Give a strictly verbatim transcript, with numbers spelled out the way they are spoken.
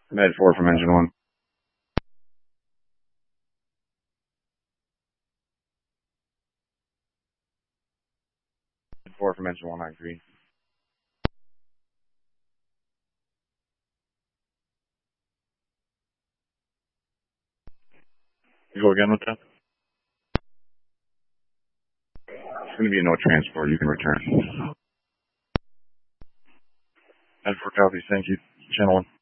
Med four from engine one. Med four from engine one, I agree. You go again with that? It's going to be a no transport. You can return. Med four copies. Thank you. Channel one.